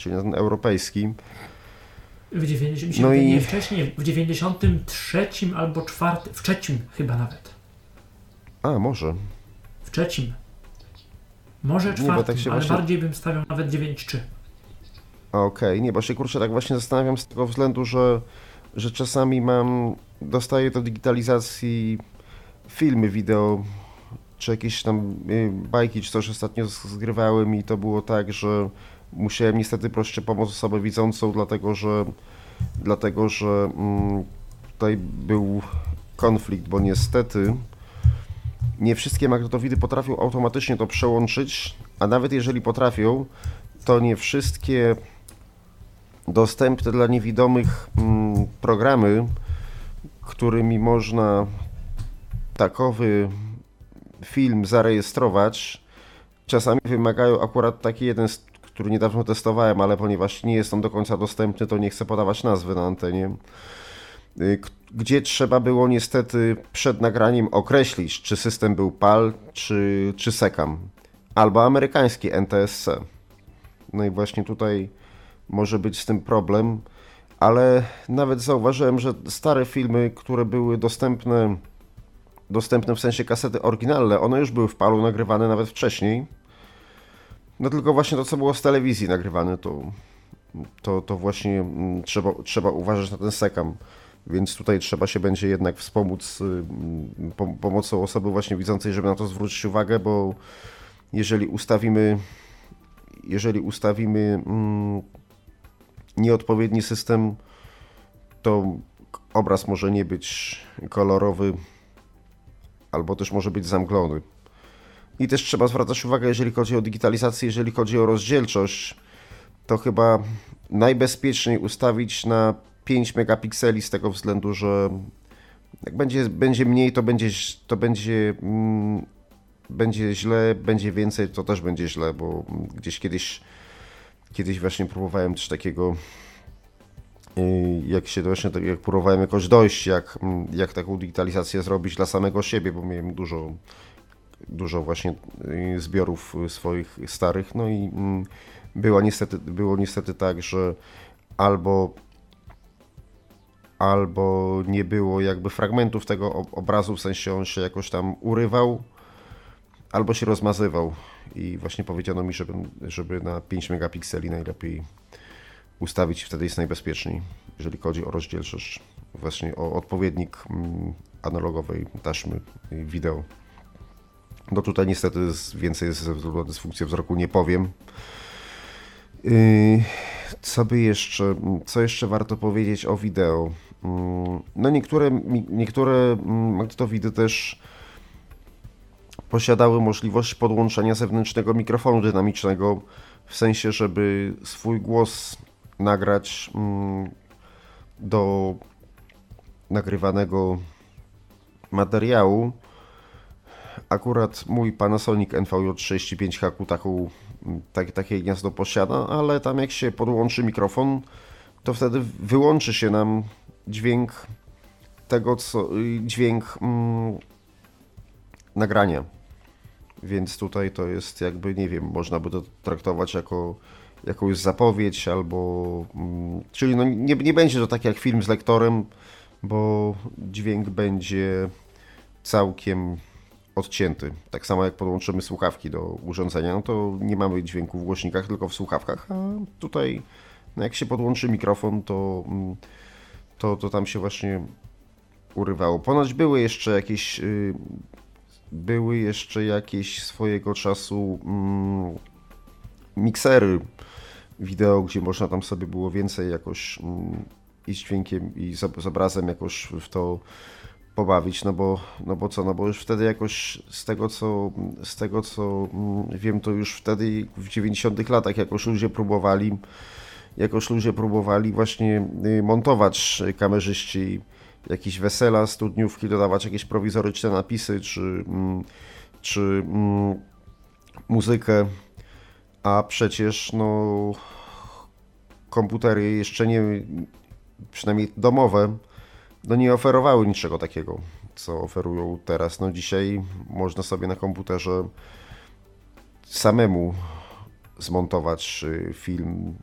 czyli na ten europejski. No i nie wcześniej, w 93 albo 4, w trzecim chyba nawet. A, może. W trzecim. Może czwartym, tak ale właśnie... bardziej bym stawiał nawet 9-3. Okej, nie, bo się kurczę tak właśnie zastanawiam z tego względu, że czasami dostaję do digitalizacji filmy, wideo, czy jakieś tam bajki, czy coś ostatnio zgrywałem i to było tak, że musiałem niestety prosić o pomoc osobę widzącą, dlatego że tutaj był konflikt, bo niestety nie wszystkie magnetowidy potrafią automatycznie to przełączyć, a nawet jeżeli potrafią, to nie wszystkie dostępne dla niewidomych programy, którymi można takowy film zarejestrować, czasami wymagają akurat taki jeden, który niedawno testowałem, ale ponieważ nie jest on do końca dostępny, to nie chcę podawać nazwy na antenie, gdzie trzeba było niestety przed nagraniem określić, czy system był PAL, czy SECAM, albo amerykański NTSC. No i właśnie tutaj może być z tym problem, ale nawet zauważyłem, że stare filmy, które były dostępne w sensie kasety oryginalne, one już były w PAL-u nagrywane nawet wcześniej. No tylko właśnie to, co było z telewizji nagrywane, to właśnie trzeba uważać na ten SECAM. Więc tutaj trzeba się będzie jednak wspomóc pomocą osoby właśnie widzącej, żeby na to zwrócić uwagę, bo jeżeli ustawimy nieodpowiedni system, to obraz może nie być kolorowy, albo też może być zamglony. I też trzeba zwracać uwagę, jeżeli chodzi o digitalizację, jeżeli chodzi o rozdzielczość, to chyba najbezpieczniej ustawić na 5 megapikseli z tego względu, że jak będzie mniej, to będzie źle, będzie więcej, to też będzie źle, bo gdzieś kiedyś właśnie próbowałem coś takiego, jak próbowałem jakoś dojść, jak taką digitalizację zrobić dla samego siebie, bo miałem dużo właśnie zbiorów swoich starych, no i było niestety tak, że albo nie było jakby fragmentów tego obrazu, w sensie on się jakoś tam urywał, albo się rozmazywał i właśnie powiedziano mi, żeby na 5 megapikseli najlepiej ustawić, wtedy jest najbezpieczniej, jeżeli chodzi o rozdzielczość, właśnie o odpowiednik analogowej taśmy wideo. No tutaj niestety więcej ze względu na dysfunkcję wzroku nie powiem. Co jeszcze warto powiedzieć o wideo? No niektóre magnetowidy też posiadały możliwość podłączenia zewnętrznego mikrofonu dynamicznego, w sensie, żeby swój głos nagrać do nagrywanego materiału. Akurat mój Panasonic NVJ65HQ takie gniazdo posiada, ale tam jak się podłączy mikrofon, to wtedy wyłączy się nam dźwięk nagrania. Więc tutaj to jest jakby, nie wiem, można by to traktować jako jakąś zapowiedź albo... Czyli no nie będzie to tak jak film z lektorem, bo dźwięk będzie całkiem odcięty. Tak samo jak podłączymy słuchawki do urządzenia, no to nie mamy dźwięku w głośnikach, tylko w słuchawkach, a tutaj no jak się podłączy mikrofon, to tam się właśnie urywało. Ponoć były jeszcze jakieś swojego czasu miksery wideo, gdzie można tam sobie było więcej jakoś i z dźwiękiem, i z obrazem jakoś w to pobawić, no bo już wtedy jakoś z tego co wiem, to już wtedy w 90 latach jakoś ludzie próbowali właśnie montować, kamerzyści, jakieś wesela, studniówki, dodawać jakieś prowizoryczne napisy, czy muzykę, a przecież no komputery jeszcze nie, przynajmniej domowe, no nie oferowały niczego takiego, co oferują teraz. No dzisiaj można sobie na komputerze samemu zmontować film